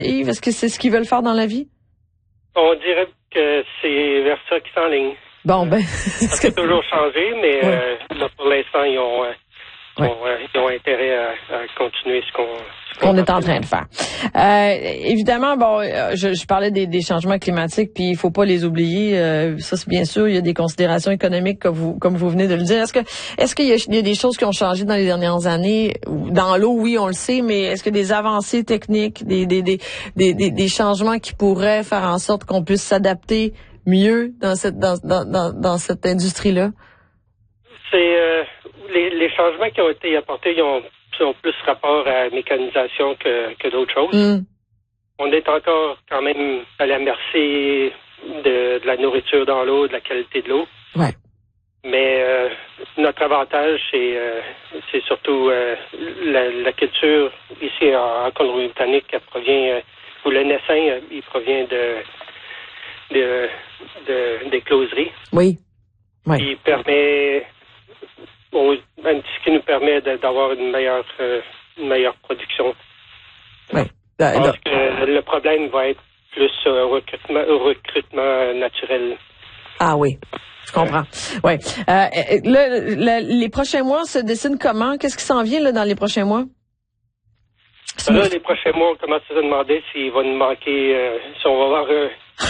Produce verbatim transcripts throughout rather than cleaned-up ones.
Yves, est-ce que c'est ce qu'ils veulent faire dans la vie? On dirait que c'est vers ça qu'ils s'enlignent. Bon, ben... Ça peut toujours changer, mais ouais. euh, là, pour l'instant, ils ont, euh, ouais. ont, euh, ils ont intérêt à, à continuer ce qu'on... qu'on est en train de faire. Euh, évidemment, bon, je, je parlais des, des changements climatiques, puis il faut pas les oublier. Euh, ça, c'est bien sûr, il y a des considérations économiques, comme vous, comme vous venez de le dire. Est-ce que, est-ce qu'il y a, il y a des choses qui ont changé dans les dernières années? Dans l'eau, oui, on le sait, mais est-ce que des avancées techniques, des, des, des, des, des, des changements qui pourraient faire en sorte qu'on puisse s'adapter mieux dans cette, dans, dans, dans, dans cette industrie-là? C'est euh, les, les changements qui ont été apportés, ils ont ont plus rapport à la mécanisation que, que d'autres choses. Mm. On est encore quand même à la merci de, de la nourriture dans l'eau, de la qualité de l'eau. Ouais. Mais euh, notre avantage, c'est, euh, c'est surtout euh, la, la culture ici en, en Colombie-Britannique, elle provient, euh, ou le naissin, il provient de, de, de des closeries. Oui. Ouais. Il permet... Bon, ce qui nous permet de, d'avoir une meilleure, euh, une meilleure production. Oui. Je pense que le problème va être plus au recrutement, au recrutement naturel. Ah oui, je comprends. Ouais. Euh, le, le, les prochains mois se dessinent comment? Qu'est-ce qui s'en vient là, dans les prochains mois? Là, les prochains mois, on commence à se demander s'il va nous manquer, euh, si on va avoir euh,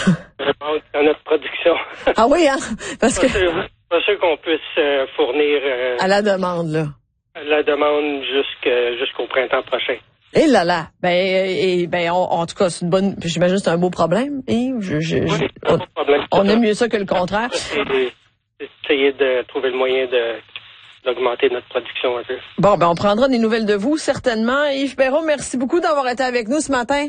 un manque dans notre production. Ah oui, hein? Parce que... Pas sûr qu'on puisse euh, fournir... Euh, à la demande, là. À la demande jusqu'à, jusqu'au printemps prochain. Et là là, ben, et, ben, on, en tout cas, c'est une bonne, j'imagine que c'est un beau problème. Et je, je, oui, je, on, un beau problème, on aime mieux ça que le contraire. C'est, c'est essayer de trouver le moyen de d'augmenter notre production un peu. Bon, ben, on prendra des nouvelles de vous, certainement. Yves Perrault, merci beaucoup d'avoir été avec nous ce matin.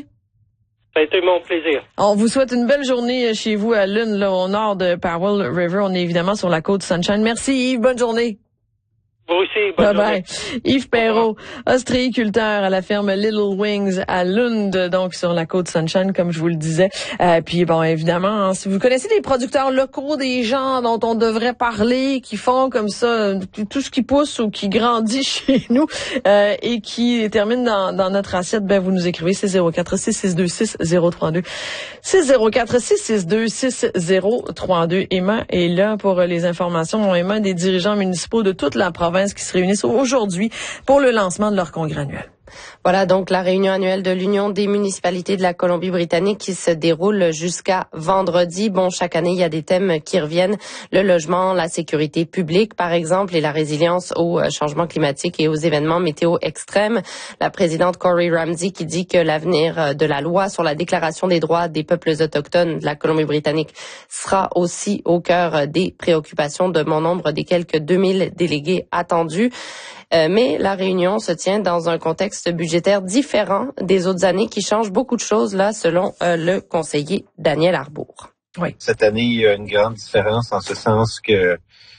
Ça a été mon plaisir. On vous souhaite une belle journée chez vous à Lune, là, au nord de Powell River. On est évidemment sur la côte Sunshine. Merci Yves, bonne journée. Vous aussi, bonne bye journée. Bye. Yves Perrault, ostréiculteur à la ferme Little Wings à Lund, donc sur la côte Sunshine, comme je vous le disais. Euh, puis bon, évidemment, hein, si vous connaissez des producteurs locaux, des gens dont on devrait parler, qui font comme ça tout ce qui pousse ou qui grandit chez nous euh, et qui termine dans, dans notre assiette, ben vous nous écrivez six zéro quatre six six deux six zéro trois deux six zéro quatre six six deux six zéro trois deux. Emma est là pour les informations. Emma, des dirigeants municipaux de toute la province qui se réunissent aujourd'hui pour le lancement de leur congrès annuel. Voilà donc la réunion annuelle de l'Union des municipalités de la Colombie-Britannique qui se déroule jusqu'à vendredi. Bon, chaque année, il y a des thèmes qui reviennent. Le logement, la sécurité publique, par exemple, et la résilience au changement climatique et aux événements météo extrêmes. La présidente Corey Ramsey qui dit que l'avenir de la loi sur la déclaration des droits des peuples autochtones de la Colombie-Britannique sera aussi au cœur des préoccupations de bon nombre des quelques deux mille délégués attendus. Euh, mais la réunion se tient dans un contexte budgétaire différent des autres années qui change beaucoup de choses, là, selon euh, le conseiller Daniel Arbour. Oui. Cette année, il y a une grande différence en ce sens que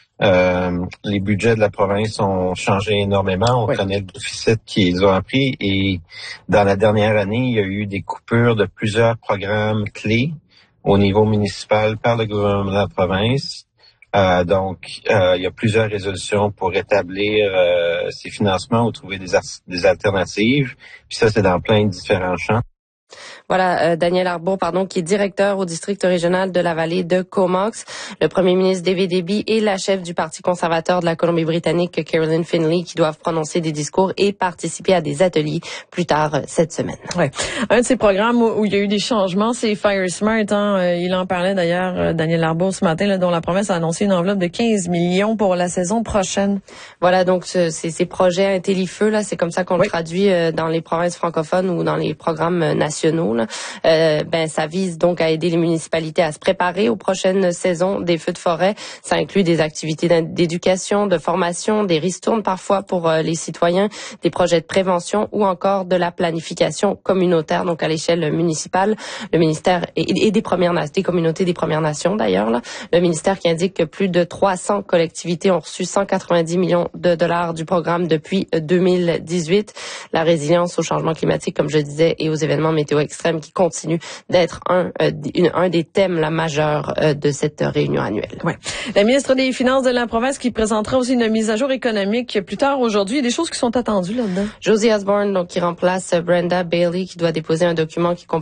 euh, les budgets de la province ont changé énormément. On oui. connaît le déficit qu'ils ont appris et dans la dernière année, il y a eu des coupures de plusieurs programmes clés au niveau municipal par le gouvernement de la province. Euh, donc, euh, il y a plusieurs résolutions pour rétablir euh, ces financements ou trouver des, des alternatives. Puis ça, c'est dans plein de différents champs. Voilà, euh, Daniel Arbour, pardon, qui est directeur au district régional de la vallée de Comox. Le premier ministre David Eby et la chef du Parti conservateur de la Colombie-Britannique, Carolyn Finlay, qui doivent prononcer des discours et participer à des ateliers plus tard euh, cette semaine. Ouais. Un de ces programmes où, où il y a eu des changements, c'est Fire Smart. Hein. Euh, il en parlait d'ailleurs, euh, Daniel Arbour, ce matin, là, dont la province a annoncé une enveloppe de quinze millions pour la saison prochaine. Voilà, donc ce, ces, ces projets Intellifeu, là, c'est comme ça qu'on oui. le traduit euh, dans les provinces francophones ou dans les programmes euh, nationaux. Là. Euh, ben ça vise donc à aider les municipalités à se préparer aux prochaines saisons des feux de forêt. Ça inclut des activités d'éducation, de formation, des ristournes parfois pour euh, les citoyens, des projets de prévention ou encore de la planification communautaire, donc à l'échelle municipale. Le ministère et, et des premières nations, des communautés des Premières Nations d'ailleurs. Là. Le ministère qui indique que plus de trois cents collectivités ont reçu cent quatre-vingt-dix millions de dollars du programme depuis deux mille dix-huit. La résilience au changement climatique, comme je disais, et aux événements météo extrêmes qui continue d'être un, euh, une, un des thèmes la majeurs euh, de cette réunion annuelle. Ouais. La ministre des Finances de la province qui présentera aussi une mise à jour économique plus tard aujourd'hui. Il y a des choses qui sont attendues là-dedans. Josie Osborne, donc, qui remplace Brenda Bailey, qui doit déposer un document qui